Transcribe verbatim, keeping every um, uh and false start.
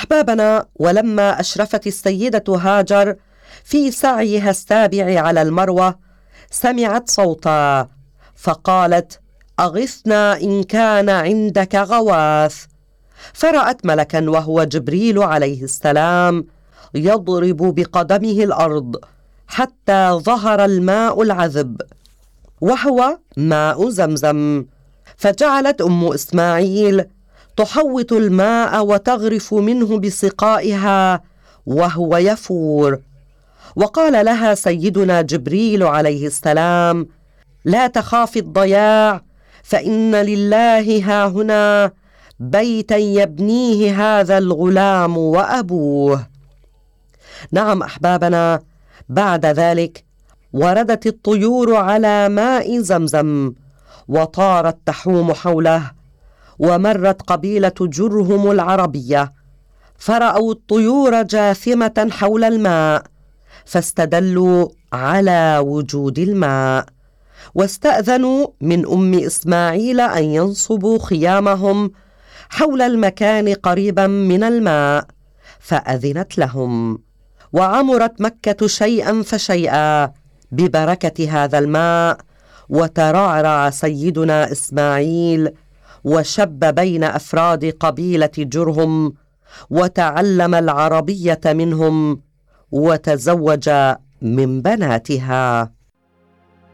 أحبابنا، ولما أشرفت السيدة هاجر في سعيها السابع على المروة سمعت صوتا فقالت: أغثنا إن كان عندك غواث. فرأت ملكا وهو جبريل عليه السلام يضرب بقدمه الأرض حتى ظهر الماء العذب وهو ماء زمزم، فجعلت أم إسماعيل تحوط الماء وتغرف منه بسقائها وهو يفور. وقال لها سيدنا جبريل عليه السلام: لا تخافي الضياع، فإن لله هاهنا بيتا يبنيه هذا الغلام وأبوه. نعم أحبابنا، بعد ذلك وردت الطيور على ماء زمزم وطارت تحوم حوله، ومرت قبيلة جرهم العربية فرأوا الطيور جاثمة حول الماء فاستدلوا على وجود الماء، واستأذنوا من أم إسماعيل أن ينصبوا خيامهم حول المكان قريبا من الماء، فأذنت لهم، وعمرت مكة شيئا فشيئا ببركة هذا الماء، وترعرع سيدنا إسماعيل وشب بين أفراد قبيلة جرهم، وتعلم العربية منهم، وتزوج من بناتها.